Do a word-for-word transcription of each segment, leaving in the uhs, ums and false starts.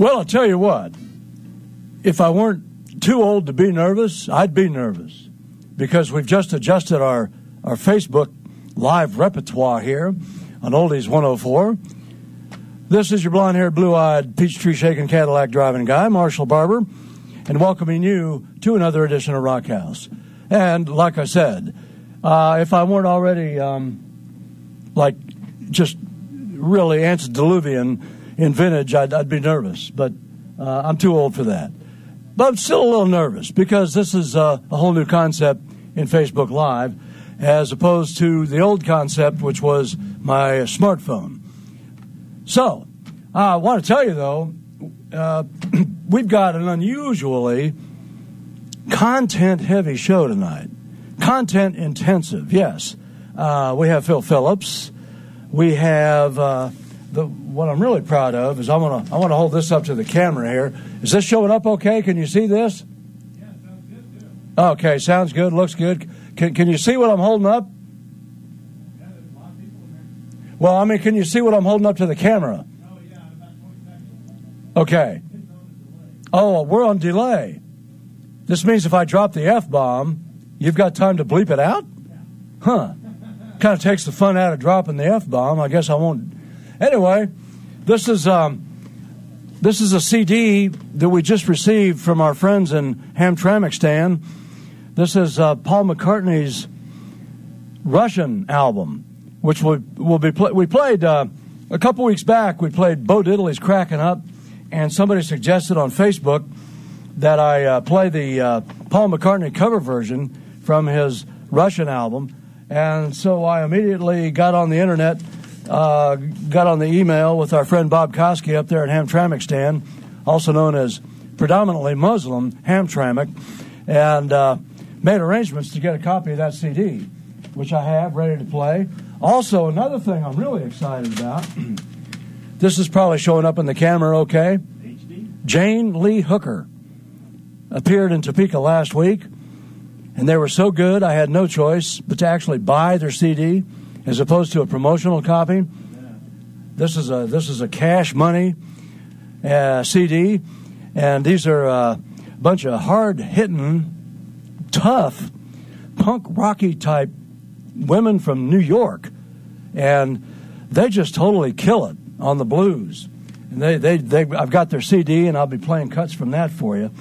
Well, I'll tell you what. If I weren't too old to be nervous, I'd be nervous. Because we've just adjusted our, our Facebook live repertoire here on Oldies one oh four. This is your blonde-haired, blue-eyed, peach-tree-shaking, Cadillac-driving guy, Marshall Barber, and welcoming you to another edition of Rock House. And like I said, uh, if I weren't already, um, like, just really antediluvian in vintage, I'd, I'd be nervous. But uh, I'm too old for that. But I'm still a little nervous because this is uh, a whole new concept in Facebook Live as opposed to the old concept, which was my smartphone. So, uh, I want to tell you, though, uh, we've got an unusually content-heavy show tonight. Content-intensive, yes. Uh, we have Phil Phillips. We have... Uh, The, what I'm really proud of is I want to I want to hold this up to the camera here. Is this showing up okay? Can you see this? Yeah, sounds good too. Okay, sounds good, looks good. Can can you see what I'm holding up? Yeah, there's a lot of people in there. Well, I mean, can you see what I'm holding up to the camera? Oh yeah, about twenty seconds. Okay. Oh, we're on delay. This means if I drop the F-bomb, you've got time to bleep it out? Huh. Kind of takes the fun out of dropping the F-bomb. I guess I won't. Anyway, this is um, this is a C D that we just received from our friends in Hamtramckstan. This is uh, Paul McCartney's Russian album, which will will be play- we played uh, a couple weeks back. We played Bo Diddley's "Cracking Up," and somebody suggested on Facebook that I uh, play the uh, Paul McCartney cover version from his Russian album, and so I immediately got on the internet. Uh, got on the email with our friend Bob Koski up there at Hamtramckstan, also known as predominantly Muslim Hamtramck, and uh, made arrangements to get a copy of that C D, which I have ready to play. Also, another thing I'm really excited about, this is probably showing up in the camera okay. H D? Jane Lee Hooker appeared in Topeka last week, and they were so good I had no choice but to actually buy their C D as opposed to a promotional copy. Yeah. This is a this is a cash money uh, C D, and these are a bunch of hard-hitting, tough, punk rocky type women from New York, and they just totally kill it on the blues. And they they they I've got their C D, and I'll be playing cuts from that for you.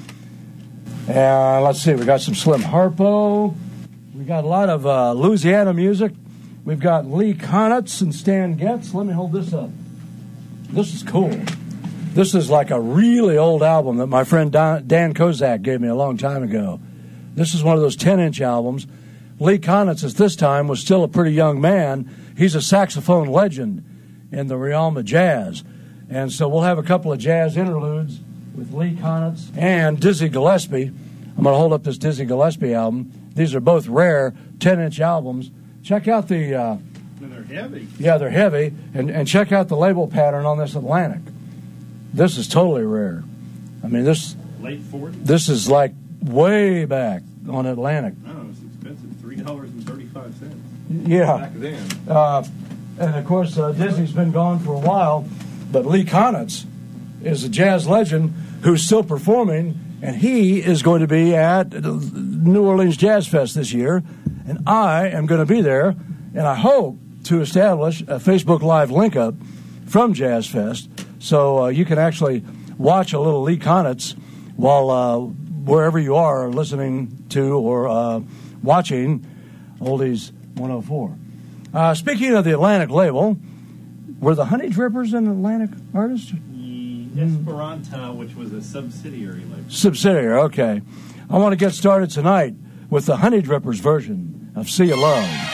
And let's see, we got some Slim Harpo, we got a lot of uh, Louisiana music. We've got Lee Konitz and Stan Getz. Let me hold this up. This is cool. This is like a really old album that my friend Don, Dan Kozak gave me a long time ago. This is one of those ten-inch albums. Lee Konitz at this time was still a pretty young man. He's a saxophone legend in the realm of jazz. And so we'll have a couple of jazz interludes with Lee Konitz and Dizzy Gillespie. I'm going to hold up this Dizzy Gillespie album. These are both rare ten-inch albums. Check out the... Uh, they're heavy. Yeah, they're heavy. And, and check out the label pattern on this Atlantic. This is totally rare. I mean, this... Late forties? This is like way back on Atlantic. No, it's expensive. three dollars and thirty-five cents. Yeah. Back then. Uh, and, of course, uh, Dizzy's been gone for a while. But Lee Konitz is a jazz legend who's still performing. And he is going to be at New Orleans Jazz Fest this year. And I am going to be there, and I hope to establish a Facebook Live link-up from Jazz Fest, so uh, you can actually watch a little Lee Konitz while uh, wherever you are listening to or uh, watching Oldies one oh four. Uh, speaking of the Atlantic label, were the Honey Drippers an Atlantic artist? Esperanto, which was a subsidiary label. Subsidiary, okay. I want to get started tonight with the Honey Drippers version of See You Love.